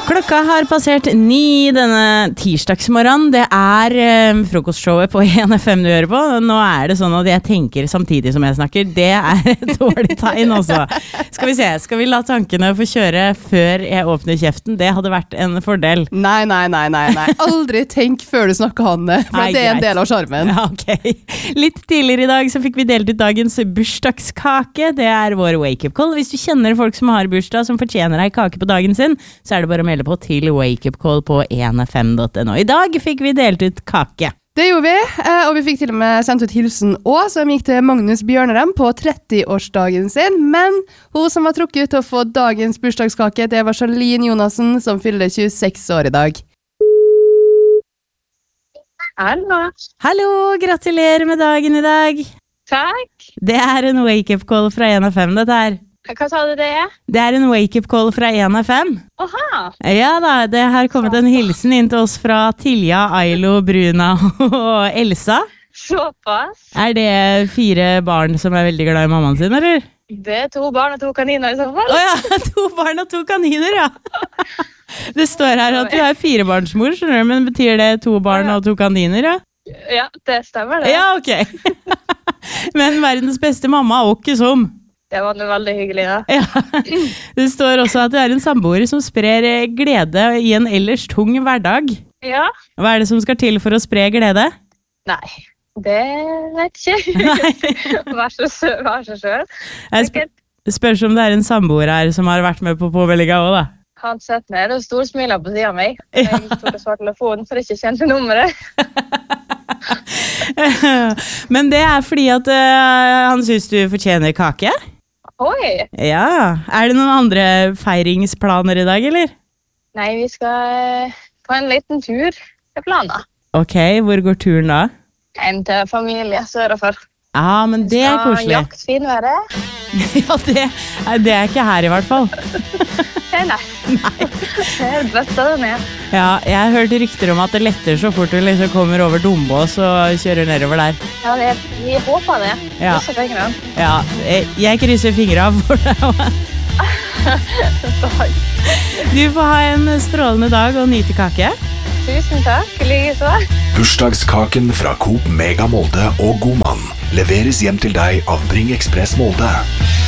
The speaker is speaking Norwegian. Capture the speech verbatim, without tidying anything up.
Klokka har passert ni denne tirsdagsmorgen. Det er eh, frokostshowet på en F M du hører på. Nå er det sånn at jeg tenker samtidig som jeg snakker. Det er et dårlig tegn også. Skal vi se, skal vi la tankene få kjøre før jeg åpner kjeften? Det hadde vært en fordel. Nei, nei, nei, nei, nei. Aldri tenk før du snakker Hanne, for nei, det er en del av skjermen. Ja, ok. Litt tidligere i dag så fikk vi delt ut dagens bursdagskake. Det er vår wake-up call. Hvis du kjenner folk som har bursdag, som fortjener ei kake på dagen sin, så er det bare å melde på til Wake Up Call på en f m punktum no. I dag fikk vi delt ut kake. Det gjorde vi, og vi fikk til og med sendt ut hilsen også, som gikk til Magnus Bjørnerem på tretti-årsdagen sin, men hun som var trukket til å få dagens bursdagskake, det var Charlene Jonassen, som fyller tjueseks år i dag. Hallo. Hallo, gratulerer med dagen i dag. Takk. Det er en Wake Up Call fra en f m, dette her. Hva sa du det er? Det er en wake-up call fra en f m. Oha! Ja da, det har kommet en hilsen inn til oss fra Tilja, Ailo, Bruna og Elsa. Såpass. Er det fire barn som er veldig glad i mammaen sin, eller? Det er to barn og to kaniner i så fall. Åja, to barn og to kaniner, ja. Det står her at du er firebarnsmor, skjønner du, men betyr det to barn og to kaniner, ja? Ja, det stemmer det. Ja, ok. Men verdens beste mamma er ikke som. Det var noe veldig hyggelig, da. Ja. Det står også at du er en samboer som sprer glede i en ellers tung hverdag. Ja. Hva er det som skal til for å spre glede? Nei, det vet jeg ikke. Nei. Vær så sø- vær så selv. Jeg spør, spør om det er en samboer her som har vært med på påmeldinga også, da. Han sett ned og storsmiler på siden av meg. Ja. Jeg tok og svarte telefonen for ikke kjente nummeret. Men det er fordi at uh, han synes du fortjener kake? Oi! Ja. Er det noen andre feiringsplaner i dag, eller? Nei, vi skal eh, på en liten tur til planen. Ok, hvor går turen da? En til familie sørover. Ja, men det er koselig. Jakt finværet. Ja, det, det er ikke her i hvert fall. Nei, nei. Det er bøtta det ned. Ja, jeg har hørt rykter om at det letter så fort du liksom kommer over Dombås og kjører nedover der. Ja, det er, vi håper det. Ja. Krysser fingrene. Ja, jeg, jeg krysser fingra for deg. Takk. Du får ha en strålende dag og nyte kake. Tusen takk, likeså. Bursdagskaken fra Coop Mega Molde og Godmann leveres hjem til deg av Bring Express Molde.